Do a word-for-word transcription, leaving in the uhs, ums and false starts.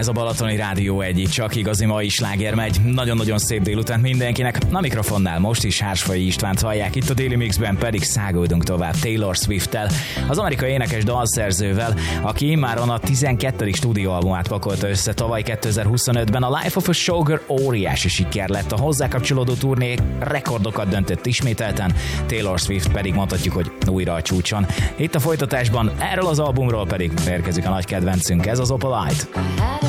Ez a Balatoni Rádió egyik csak igazi mai sláger megy. Nagyon-nagyon szép délután mindenkinek. A mikrofonnál most is Hársfai Istvánt hallják, itt a Daily Mixben pedig száguldunk tovább Taylor Swift-tel, az amerikai énekes dalszerzővel, aki immáron a tizenkettedik stúdióalbumát pakolta össze tavaly kétezer-huszonötben. A Life of a Showgirl óriási siker lett, a hozzá kapcsolódó turné rekordokat döntött ismételten, Taylor Swift pedig mondhatjuk, hogy újra a csúcson. Itt a folytatásban erről az albumról pedig érkezik a nagy kedvencünk, ez az Opalite.